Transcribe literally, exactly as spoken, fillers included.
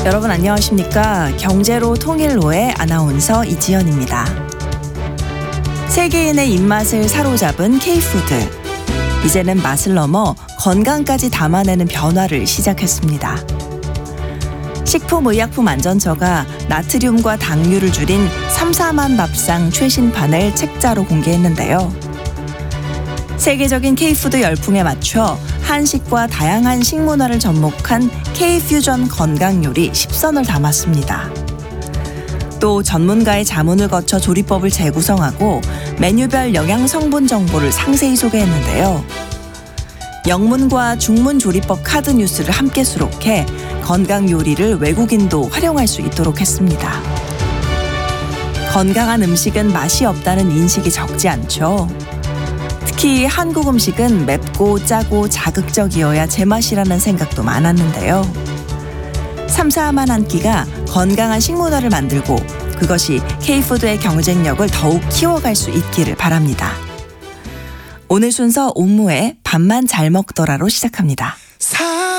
여러분 안녕하십니까? 경제로 통일로의 아나운서 이지연입니다. 세계인의 입맛을 사로잡은 K푸드. 이제는 맛을 넘어 건강까지 담아내는 변화를 시작했습니다. 식품의약품안전처가 나트륨과 당류를 줄인 삼사만 밥상 최신판을 책자로 공개했는데요. 세계적인 K푸드 열풍에 맞춰 한식과 다양한 식문화를 접목한 K퓨전 건강요리 십 선을 담았습니다. 또 전문가의 자문을 거쳐 조리법을 재구성하고 메뉴별 영양 성분 정보를 상세히 소개했는데요. 영문과 중문 조리법 카드 뉴스를 함께 수록해 건강 요리를 외국인도 활용할 수 있도록 했습니다. 건강한 음식은 맛이 없다는 인식이 적지 않죠. 특히 한국 음식은 맵고 짜고 자극적이어야 제맛이라는 생각도 많았는데요. 삼사만 한 끼가 건강한 식문화를 만들고 그것이 K푸드의 경쟁력을 더욱 키워갈 수 있기를 바랍니다. 오늘 순서 옴무의 밥만 잘 먹더라로 시작합니다. 사